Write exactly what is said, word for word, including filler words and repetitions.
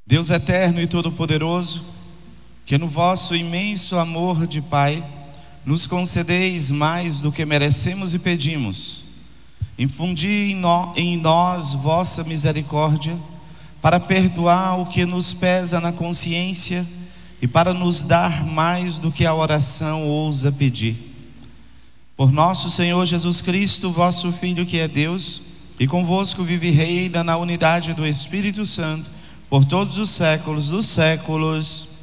Deus eterno e todo-poderoso, que no vosso imenso amor de Pai nos concedeis mais do que merecemos e pedimos, infundi em, no, em nós vossa misericórdia, para perdoar o que nos pesa na consciência e para nos dar mais do que a oração ousa pedir. Por nosso Senhor Jesus Cristo, vosso Filho, que é Deus, e convosco vive e reina na unidade do Espírito Santo, por todos os séculos dos séculos.